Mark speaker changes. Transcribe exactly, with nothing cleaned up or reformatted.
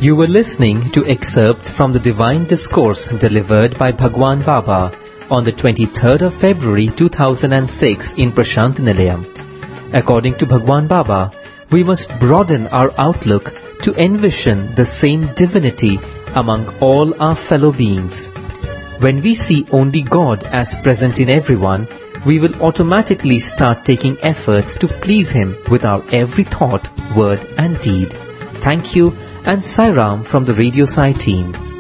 Speaker 1: You were listening to excerpts from the Divine Discourse delivered by Bhagwan Baba on the twenty-third of February two thousand six in Prashant Nilayam. According to Bhagwan Baba, we must broaden our outlook to envision the same divinity among all our fellow beings. When we see only God as present in everyone, we will automatically start taking efforts to please Him with our every thought, word and deed. Thank you, and Sai Ram from the Radio Sai team.